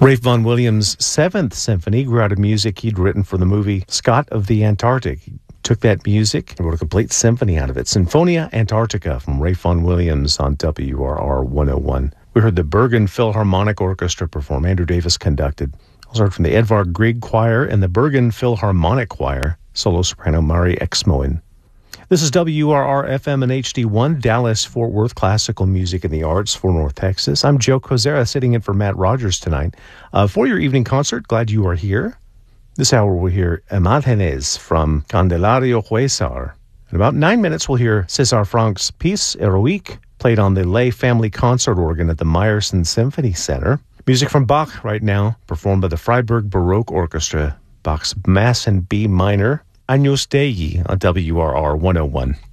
Ralph Vaughan Williams' Seventh Symphony grew out of music he'd written for the movie Scott of the Antarctic. He took that music and wrote a complete symphony out of it. Sinfonia Antarctica from Ralph Vaughan Williams on WRR 101. We heard the Bergen Philharmonic Orchestra perform. Andrew Davis conducted. Also heard from the Edvard Grieg Choir and the Bergen Philharmonic Choir. Solo soprano Mari Exmoen. This is WRR-FM and HD1, Dallas-Fort Worth Classical Music and the Arts for North Texas. I'm Joe Kozera, sitting in for Matt Rogers tonight. For your evening concert, glad you are here. This hour we'll hear Imágenes from Candelario Huesar. In about 9 minutes, we'll hear César Franck's piece, Héroïque, played on the Lay Family Concert Organ at the Meyerson Symphony Center. Music from Bach right now, performed by the Freiburg Baroque Orchestra. Bach's Mass in B minor, Agnus Dei on WRR 101.